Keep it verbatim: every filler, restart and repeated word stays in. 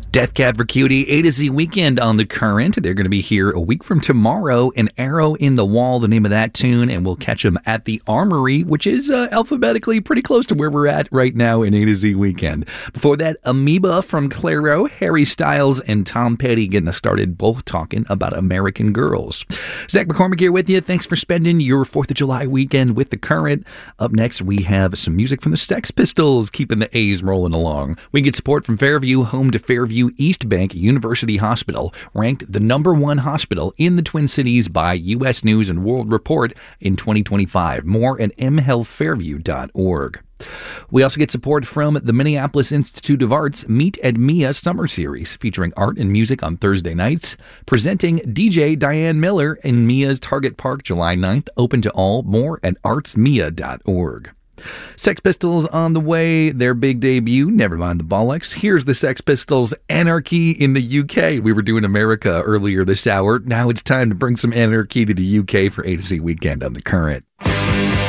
Death Cab for Cutie, A to Z Weekend on The Current. They're going to be here a week from tomorrow. An Arrow in the Wall, the name of that tune, and we'll catch them at the Armory, which is uh, alphabetically pretty close to where we're at right now in A to Z Weekend. Before that, Amoeba from Clairo, Harry Styles, and Tom Petty getting us started, both talking about American Girls. Zach McCormick here with you. Thanks for spending your fourth of July weekend with The Current. Up next, we have some music from the Sex Pistols, keeping the A's rolling along. We get support from Fairview, home to Fairview East Bank University Hospital, ranked the number one hospital in the Twin Cities by U S News and World Report in twenty twenty-five. More at m health fairview dot org. We also get support from the Minneapolis Institute of Art's Meet at Mia Summer Series, featuring art and music on Thursday nights, presenting D J Diane Miller in Mia's Target Park July ninth, open to all. More at arts mia dot org. Sex Pistols on the way, their big debut, never mind the bollocks. Here's the Sex Pistols, Anarchy in the U K. We were doing America earlier this hour. Now it's time to bring some anarchy to the U K for A to Z Weekend on The Current.